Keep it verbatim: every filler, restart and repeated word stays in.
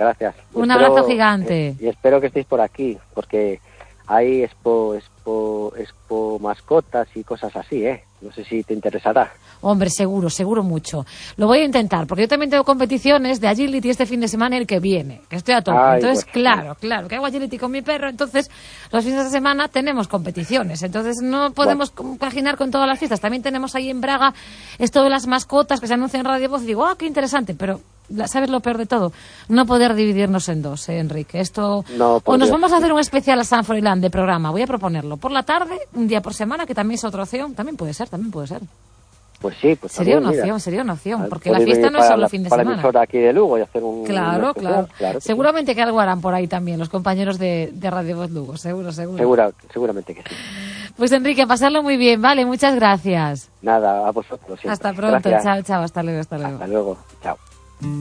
gracias. Un espero, abrazo gigante. Eh, y espero que estéis por aquí, porque hay expo, expo, expo mascotas y cosas así, ¿eh? No sé si te interesará. Hombre, seguro, seguro mucho. Lo voy a intentar, porque yo también tengo competiciones de agility este fin de semana el que viene, que estoy a tope. Ay, Entonces, pues, claro, bueno. claro, que hago agility con mi perro, entonces los fines de semana tenemos competiciones. Entonces no podemos Bueno. compaginar con todas las fiestas. También tenemos ahí en Braga esto de las mascotas que se anuncian en Radio Voz y digo, ah, qué interesante, pero ¿sabes lo peor de todo? No poder dividirnos en dos, ¿eh, Enrique? Esto... No, o nos Dios. vamos a hacer un especial a Sanfroilán de programa, voy a proponerlo. Por la tarde, un día por semana, que también es otra opción. También puede ser, también puede ser. Pues sí, pues Sería también, una mira, opción, sería una opción, porque podéis la fiesta venir no es para solo la- el fin de para la semana. emisora aquí de Lugo y hacer un... Claro, una claro. especial, claro que sí. Seguramente que algo harán por ahí también los compañeros de, de Radio Voz Lugo, seguro, seguro. Segura, seguramente que sí. Pues Enrique, pasarlo muy bien, vale, muchas gracias. Nada, a vosotros siempre. Hasta pronto, Gracias. chao, chao, hasta luego, hasta luego. Hasta luego, chao.